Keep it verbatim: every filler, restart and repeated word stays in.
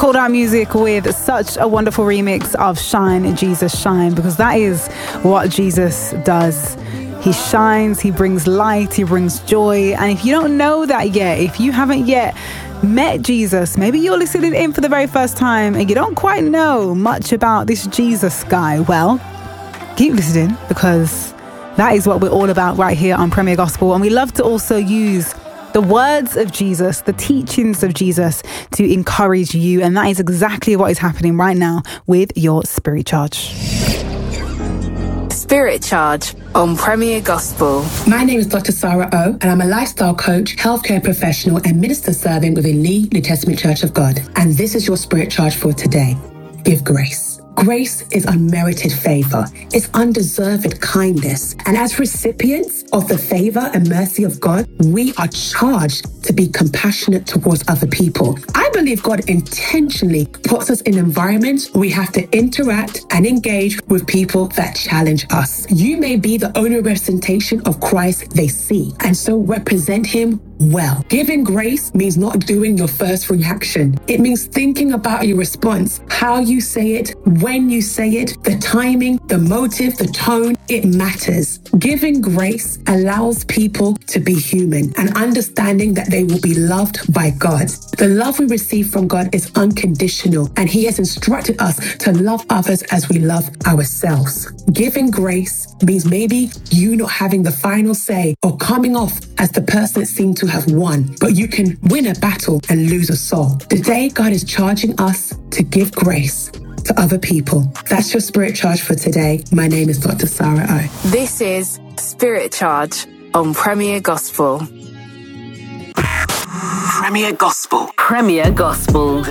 Hold Our Music with such a wonderful remix of Shine, Jesus Shine, because that is what Jesus does. He shines, he brings light, he brings joy. And if you don't know that yet, if you haven't yet met Jesus, maybe you're listening in for the very first time and you don't quite know much about this Jesus guy, well, keep listening, because that is what we're all about right here on Premier Gospel. And we love to also use the words of Jesus, the teachings of Jesus, to encourage you. And that is exactly what is happening right now with your Spirit Charge. Spirit Charge on Premier Gospel. My name is Doctor Sarah O, and I'm a lifestyle coach, healthcare professional, and minister serving within Lee New Testament Church of God. And this is your Spirit Charge for today. Give grace. Grace is unmerited favor. It's undeserved kindness. And as recipients of the favor and mercy of God, we are charged to be compassionate towards other people. I believe God intentionally puts us in environments where we have to interact and engage with people that challenge us. You may be the only representation of Christ they see, and so represent him well. Giving grace means not doing your first reaction. It means thinking about your response, how you say it, when you say it, the timing, the motive, the tone. It matters. Giving grace allows people to be human and understanding that they will be loved by God. The love we receive from God is unconditional, and he has instructed us to love others as we love ourselves. Giving grace means maybe you not having the final say or coming off as the person that seemed to have won, but you can win a battle and lose a soul. Today, God is charging us to give grace to other people. That's your Spirit Charge for today. My name is Doctor Sarah O. This is Spirit Charge on Premier Gospel. Premier Gospel. Premier Gospel.